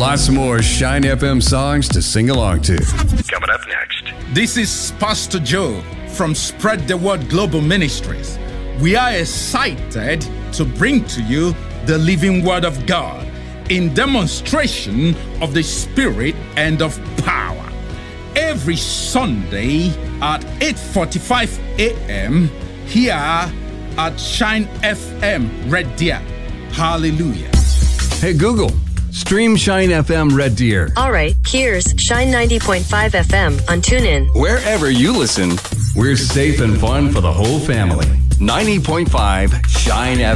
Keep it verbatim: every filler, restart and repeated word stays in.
lots more Shine F M songs to sing along to. Coming up next. This is Pastor Joe from Spread the Word Global Ministries. We are excited to bring to you the living Word of God in demonstration of the Spirit and of power. Every Sunday at eight forty-five a.m. here at Shine F M Red Deer. Hallelujah. Hey Google, stream Shine F M Red Deer. All right, here's Shine ninety point five F M on TuneIn. Wherever you listen, we're safe and fun for the whole family. ninety point five Shine F M.